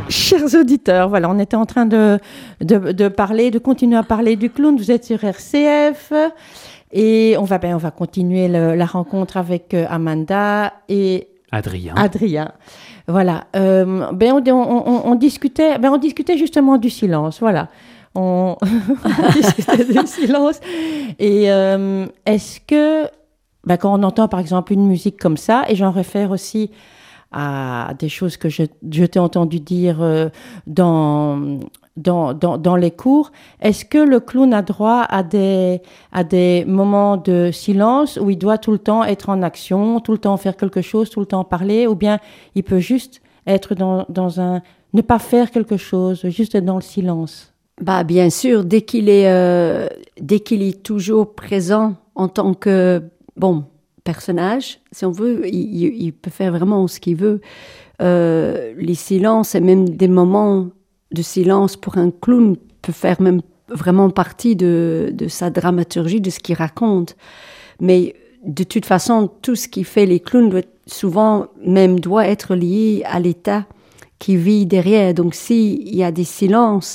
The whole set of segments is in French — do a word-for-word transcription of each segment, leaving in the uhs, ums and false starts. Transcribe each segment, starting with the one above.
Chers auditeurs, voilà, on était en train de, de, de parler, de continuer à parler du clown. Vous êtes sur R C F et on va, ben, on va continuer le, la rencontre avec euh, Amanda et Adrien. Adrien. Voilà. Euh, ben on, on, on, on discutait, ben on discutait justement du silence. Voilà. On, on discutait du silence. Et euh, est-ce que, ben, quand on entend par exemple une musique comme ça, et j'en réfère aussi à des choses que je, je t'ai entendu dire euh, dans, dans, dans, dans les cours. Est-ce que le clown a droit à des, à des moments de silence où il doit tout le temps être en action, tout le temps faire quelque chose, tout le temps parler, ou bien il peut juste être dans, dans un... ne pas faire quelque chose, juste être dans le silence? Bah, bien sûr, dès qu'il est, euh, dès qu'il est toujours présent en tant que... bon. personnage, si on veut, il, il peut faire vraiment ce qu'il veut. Euh, les silences et même des moments de silence pour un clown peut faire même vraiment partie de, de sa dramaturgie, de ce qu'il raconte. Mais de toute façon, tout ce qui fait les clowns doit souvent même doit être lié à l'état qui vit derrière. Donc s'il y a des silences,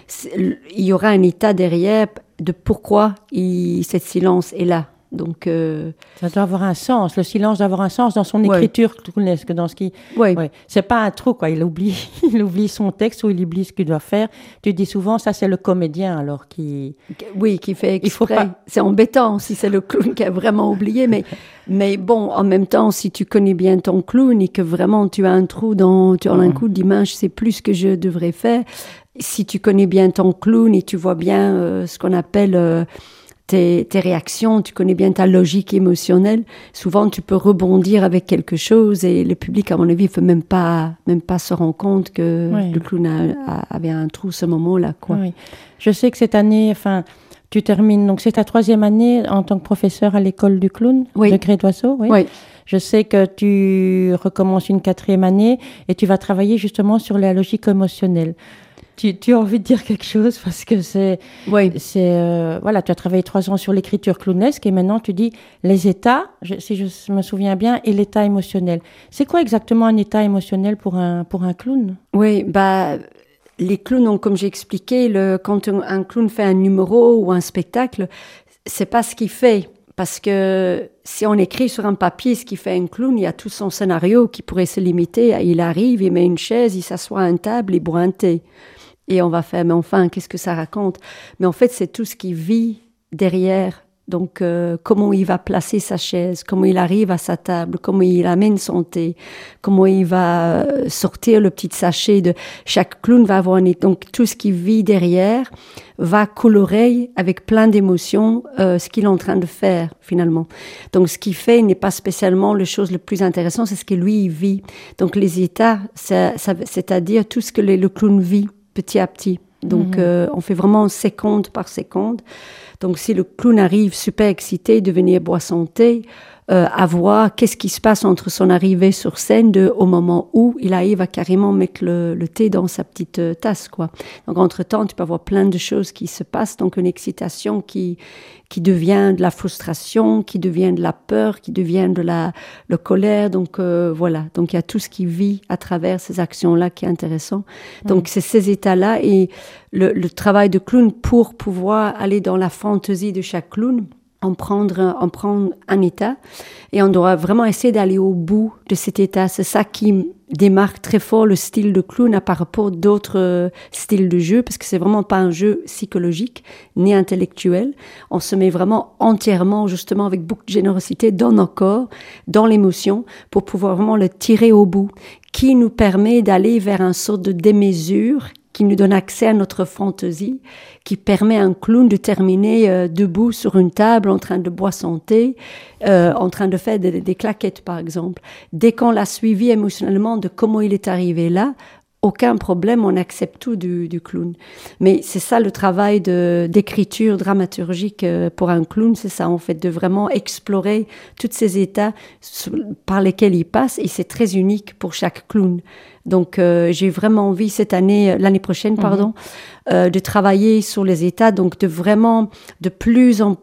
il y aura un état derrière de pourquoi il, cette silence est là. Donc, euh... ça doit avoir un sens. Le silence doit avoir un sens dans son ouais. écriture clownesque, dans ce qui. Ouais. Ouais. C'est pas un trou, quoi. Il oublie, il oublie son texte ou il oublie ce qu'il doit faire. Tu dis souvent, ça c'est le comédien alors qui. Oui, qui fait exprès. Il faut pas... C'est embêtant si c'est le clown qui a vraiment oublié, mais mais bon, en même temps, si tu connais bien ton clown et que vraiment tu as un trou dans, tu as un coup d'image, c'est plus ce que je devrais faire. Si tu connais bien ton clown et tu vois bien euh, ce qu'on appelle euh, Tes, tes réactions, tu connais bien ta logique émotionnelle, souvent tu peux rebondir avec quelque chose et le public, à mon avis, ne peut même pas, même pas se rendre compte que oui. le clown a, a, avait un trou ce moment-là, quoi. Oui. Je sais que cette année, enfin, tu termines, donc c'est ta troisième année en tant que professeur à l'école du clown oui. de Gré d'Oiseau, oui. oui. Je sais que tu recommences une quatrième année et tu vas travailler justement sur la logique émotionnelle. Tu, tu as envie de dire quelque chose parce que c'est, oui. c'est euh, voilà, tu as travaillé trois ans sur l'écriture clownesque et maintenant tu dis les états, je, si je me souviens bien, et l'état émotionnel. C'est quoi exactement un état émotionnel pour un pour un clown? Oui, bah les clowns, ont, comme j'ai expliqué, le, quand un, un clown fait un numéro ou un spectacle, c'est pas ce qu'il fait. Parce que si on écrit sur un papier ce qu'il fait un clown, il y a tout son scénario qui pourrait se limiter. Il arrive, il met une chaise, il s'assoit à une table, il boit un thé. Et on va faire, mais enfin, qu'est-ce que ça raconte? Mais en fait, c'est tout ce qui vit derrière. Donc, euh, comment il va placer sa chaise, comment il arrive à sa table, comment il amène son thé, comment il va sortir le petit sachet de... Chaque clown va avoir un... Donc, tout ce qui vit derrière va colorer avec plein d'émotions euh, ce qu'il est en train de faire, finalement. Donc, ce qu'il fait n'est pas spécialement la chose le plus intéressant, c'est ce que lui, il vit. Donc, les états, ça, ça, c'est-à-dire tout ce que le, le clown vit petit à petit. Donc, mmh. euh, on fait vraiment seconde par seconde. Donc, si le clown arrive super excité de venir boire son thé, euh, à voir qu'est-ce qui se passe entre son arrivée sur scène de, au moment où il arrive à carrément mettre le, le thé dans sa petite euh, tasse, quoi. Donc, entre-temps, tu peux avoir plein de choses qui se passent. Donc, une excitation qui, qui devient de la frustration, qui devient de la peur, qui devient de la, la colère. Donc, euh, voilà. Donc, il y a tout ce qui vit à travers ces actions-là qui est intéressant. Donc, mmh. c'est ces états-là et le, le travail de clown pour pouvoir aller dans la fantaisie de chaque clown, en prendre, en prendre un état et on doit vraiment essayer d'aller au bout de cet état. C'est ça qui démarque très fort le style de clown par rapport à d'autres euh, styles de jeu, parce que c'est vraiment pas un jeu psychologique ni intellectuel. On se met vraiment entièrement, justement, avec beaucoup de générosité dans nos corps, dans l'émotion, pour pouvoir vraiment le tirer au bout, qui nous permet d'aller vers une sorte de démesure qui nous donne accès à notre fantaisie, qui permet à un clown de terminer euh, debout sur une table en train de boire son thé, euh, en train de faire des, des claquettes, par exemple. Dès qu'on l'a suivi émotionnellement de comment il est arrivé là, aucun problème, on accepte tout du, du clown. Mais c'est ça le travail de, d'écriture dramaturgique pour un clown, c'est ça en fait, de vraiment explorer tous ces états par lesquels il passe, et c'est très unique pour chaque clown. Donc euh, j'ai vraiment envie cette année, l'année prochaine, pardon, mmh. euh, de travailler sur les états, donc de vraiment de plus en plus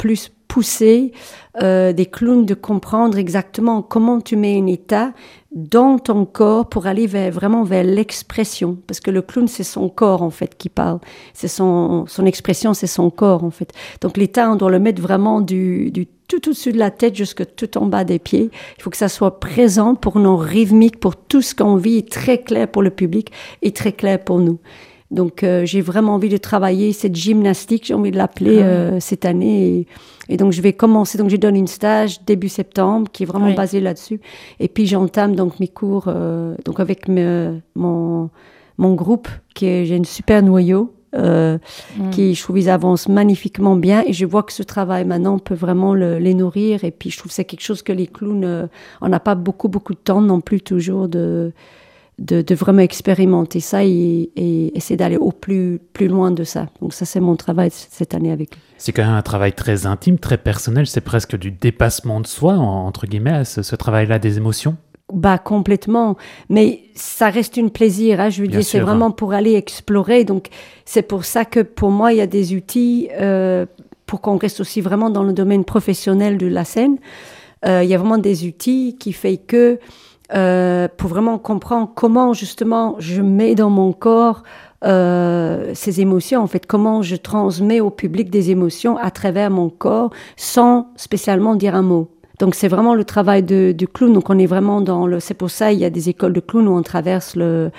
pousser euh, des clowns de comprendre exactement comment tu mets un état dans ton corps pour aller vers, vraiment vers l'expression. Parce que le clown, c'est son corps, en fait, qui parle. C'est son, son expression, c'est son corps, en fait. Donc, l'état, on doit le mettre vraiment du, du tout au-dessus de la tête jusqu'à tout en bas des pieds. Il faut que ça soit présent pour nos rythmiques, pour tout ce qu'on vit, très clair pour le public et très clair pour nous. Donc, euh, j'ai vraiment envie de travailler cette gymnastique, j'ai envie de l'appeler ah oui. euh, cette année. Et, et donc, je vais commencer. Donc, je donne une stage début septembre qui est vraiment oui. basé là-dessus. Et puis, j'entame donc mes cours euh, donc avec me, mon, mon groupe, qui est, j'ai une super noyau, euh, mm. qui, je trouve, ils avancent magnifiquement bien. Et je vois que ce travail, maintenant, peut vraiment le, les nourrir. Et puis, je trouve que c'est quelque chose que les clowns, euh, on n'a pas beaucoup, beaucoup de temps non plus, toujours, de... De, de vraiment expérimenter ça et, et essayer d'aller au plus, plus loin de ça. Donc ça, c'est mon travail cette année avec lui. C'est quand même un travail très intime, très personnel. C'est presque du dépassement de soi, entre guillemets, ce, ce travail-là des émotions. Bah, complètement. Mais ça reste un plaisir. Hein. Je veux Bien dire, sûr, c'est vraiment hein. pour aller explorer. Donc, c'est pour ça que pour moi, il y a des outils euh, pour qu'on reste aussi vraiment dans le domaine professionnel de la scène. Euh, il y a vraiment des outils qui font que Euh, pour vraiment comprendre comment justement je mets dans mon corps euh, ces émotions, en fait, comment je transmets au public des émotions à travers mon corps sans spécialement dire un mot. Donc c'est vraiment le travail de, du clown. Donc on est vraiment dans le. C'est pour ça il y a des écoles de clown où on traverse le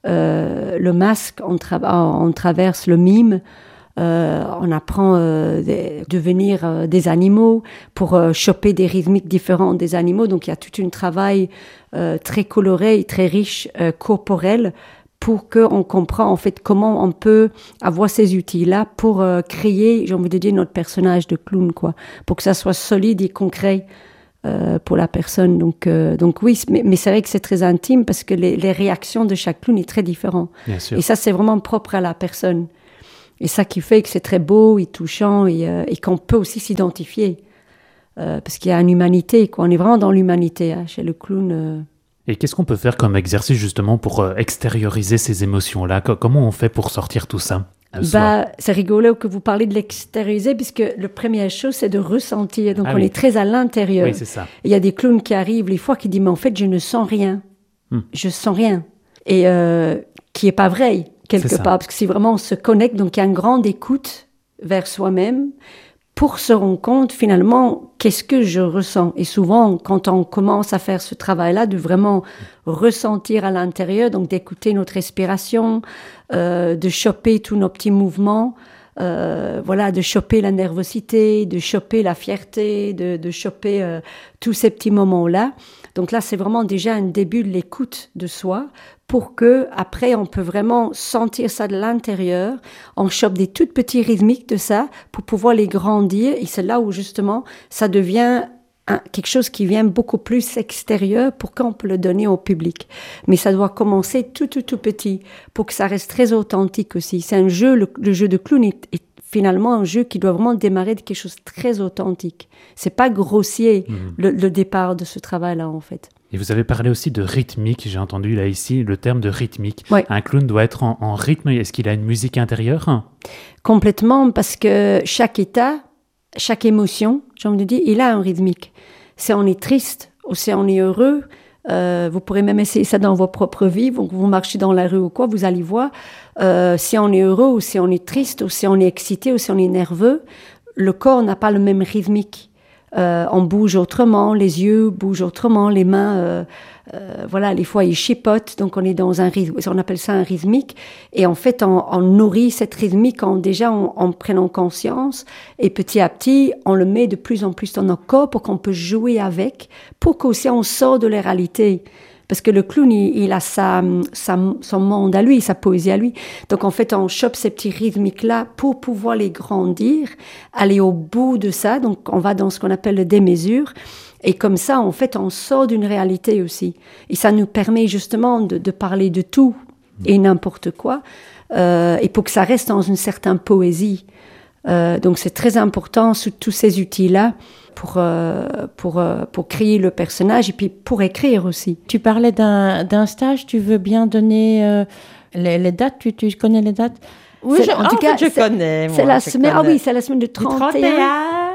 euh, le masque, on, tra- on traverse le mime. Euh, on apprend euh, de devenir euh, des animaux pour euh, choper des rythmiques différentes des animaux. Donc, il y a tout un travail euh, très coloré et très riche, euh, corporel, pour qu'on comprenne en fait comment on peut avoir ces outils-là pour euh, créer, j'ai envie de dire, notre personnage de clown, quoi, pour que ça soit solide et concret euh, pour la personne. Donc, euh, donc oui, mais, mais c'est vrai que c'est très intime parce que les, les réactions de chaque clown sont très différentes. Bien sûr. Et ça, c'est vraiment propre à la personne. Et ça qui fait que c'est très beau et touchant et, euh, et qu'on peut aussi s'identifier. Euh, parce qu'il y a une humanité, quoi. On est vraiment dans l'humanité hein, chez le clown. Euh. Et qu'est-ce qu'on peut faire comme exercice justement pour euh, extérioriser ces émotions-là ? Comment on fait pour sortir tout ça de soi ? Bah, c'est rigolo que vous parlez de l'extérioriser, puisque la première chose, c'est de ressentir. Donc, ah, on oui. est très à l'intérieur. Oui, c'est ça. Il y a des clowns qui arrivent, les fois, qui disent, mais en fait, je ne sens rien. Hmm. Je sens rien. Et euh, qui n'est pas vrai. Quelque part, parce que si vraiment on se connecte, donc il y a une grande écoute vers soi-même pour se rendre compte finalement qu'est-ce que je ressens. Et souvent, quand on commence à faire ce travail-là, de vraiment ressentir à l'intérieur, donc d'écouter notre respiration, euh, de choper tous nos petits mouvements, euh, voilà, de choper la nervosité, de choper la fierté, de, de choper euh, tous ces petits moments-là. Donc là, c'est vraiment déjà un début de l'écoute de soi pour que après on peut vraiment sentir ça de l'intérieur. On chope des toutes petits rythmiques de ça pour pouvoir les grandir. Et c'est là où justement ça devient un, quelque chose qui vient beaucoup plus extérieur pour qu'on peut le donner au public. Mais ça doit commencer tout, tout, tout petit pour que ça reste très authentique aussi. C'est un jeu, le, le jeu de clown est, est finalement un jeu qui doit vraiment démarrer de quelque chose de très authentique. C'est pas grossier mmh. le, le départ de ce travail-là en fait. Et vous avez parlé aussi de rythmique, j'ai entendu là ici le terme de rythmique. Ouais. Un clown doit être en, en rythme, est-ce qu'il a une musique intérieure ? Complètement, parce que chaque état, chaque émotion, j'ai envie de dire, il a un rythmique. Si on est triste ou si on est heureux, euh, vous pourrez même essayer ça dans votre propre vie, donc vous marchez dans la rue ou quoi, vous allez voir, euh, si on est heureux ou si on est triste ou si on est excité ou si on est nerveux, le corps n'a pas le même rythmique. Euh, on bouge autrement, les yeux bougent autrement, les mains, euh, euh, voilà, les fois ils chipotent, donc on est dans un rythme, on appelle ça un rythmique, et en fait on, on nourrit cette rythmique en, déjà en, en prenant conscience, et petit à petit on le met de plus en plus dans notre corps pour qu'on peut jouer avec, pour qu'aussi on sort de la réalité. Parce que le clown, il, il a sa, sa, son monde à lui, sa poésie à lui. Donc, en fait, on chope ces petits rythmiques-là pour pouvoir les grandir, aller au bout de ça. Donc, on va dans ce qu'on appelle le démesure. Et comme ça, en fait, on sort d'une réalité aussi. Et ça nous permet justement de, de parler de tout et n'importe quoi. Euh, et pour que ça reste dans une certaine poésie. Euh, donc, c'est très important, sous tous ces outils-là, pour, euh, pour, euh, pour créer le personnage et puis pour écrire aussi. Tu parlais d'un, d'un stage, tu veux bien donner euh, les, les dates, tu, tu connais les dates ? Oui, je, en, en tout cas, fait, je c'est, connais. C'est moi, la je semaine, connais. Ah oui, c'est la semaine du trente et un.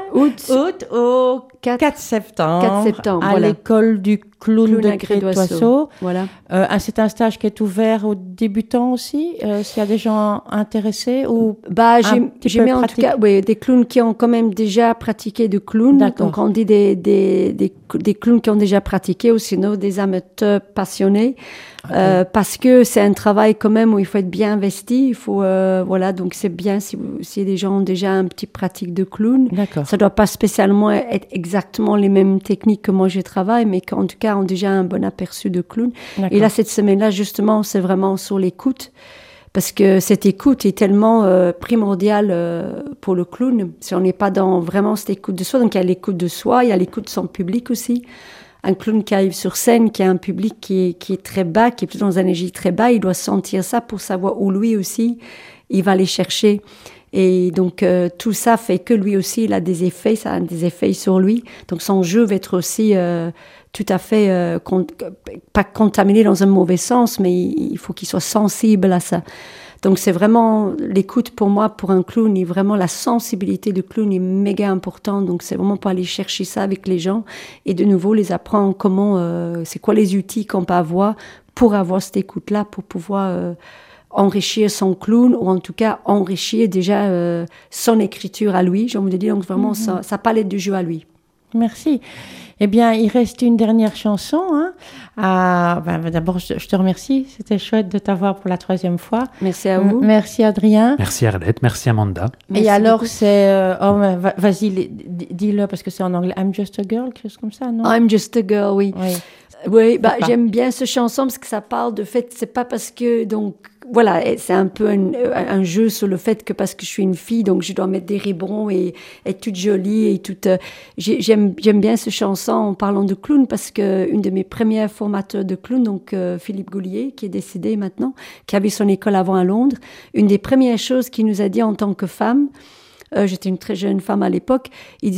Août, août au quatre, quatre septembre, quatre septembre, à voilà. l'école du clown, Clown de à Crétoisseau. Crétoisseau. Voilà. Euh, ah, c'est un stage qui est ouvert aux débutants aussi, euh, s'il y a des gens intéressés ou Bah, j'ai, petit j'ai peu mis en pratique. tout cas oui, des clowns qui ont quand même déjà pratiqué de clown. D'accord. Donc, on dit des, des, des, des clowns qui ont déjà pratiqué ou sinon des amateurs passionnés. Ok. Euh, parce que c'est un travail quand même où il faut être bien investi. Il faut, euh, voilà, donc c'est bien si, vous, si les gens ont déjà un petit pratique de clown. D'accord. Ça doit pas spécialement être exactement les mêmes techniques que moi je travaille, mais qu'en tout cas ont déjà un bon aperçu de clown. D'accord. Et là, cette semaine-là, justement, c'est vraiment sur l'écoute. Parce que cette écoute est tellement euh, primordiale euh, pour le clown. Si on n'est pas dans vraiment cette écoute de soi, donc il y a l'écoute de soi, il y a l'écoute de son public aussi. Un clown qui arrive sur scène, qui a un public qui est, qui est très bas, qui est plutôt dans une énergie très bas, il doit sentir ça pour savoir où lui aussi, il va aller chercher. Et donc, euh, tout ça fait que lui aussi, il a des effets, ça a des effets sur lui. Donc, son jeu va être aussi euh, tout à fait, euh, con- pas contaminé dans un mauvais sens, mais il faut qu'il soit sensible à ça. Donc, c'est vraiment l'écoute pour moi, pour un clown, et vraiment la sensibilité du clown est méga importante. Donc, c'est vraiment pour aller chercher ça avec les gens et de nouveau les apprendre comment, euh, c'est quoi les outils qu'on peut avoir pour avoir cette écoute-là, pour pouvoir euh, enrichir son clown ou en tout cas enrichir déjà euh, son écriture à lui, j'ai envie de dire, donc vraiment Mm-hmm. sa, sa palette de jeu à lui. Merci. Eh bien, il reste une dernière chanson. Hein. Ah, ben, d'abord, je, je te remercie. C'était chouette de t'avoir pour la troisième fois. Merci à vous. M- Merci, Adrien. Merci Arlette, merci Amanda. Merci Et alors, beaucoup. c'est... euh, oh, mais va- vas-y, les- d- dis-le, parce que c'est en anglais. I'm just a girl, quelque chose comme ça, non? I'm just a girl, oui. Oui. Oui, bah, pas. j'aime bien ce chanson parce que ça parle de fait, c'est pas parce que, donc, voilà, et c'est un peu un, un jeu sur le fait que parce que je suis une fille, donc je dois mettre des ribbons et être toute jolie et toute. euh, j'ai- j'aime, j'aime bien ce chanson en parlant de clown parce que une de mes premières formateurs de clown, donc euh, Philippe Goulier, qui est décédé maintenant, qui avait son école avant à Londres, une des premières choses qu'il nous a dit en tant que femme, euh, j'étais une très jeune femme à l'époque, il disait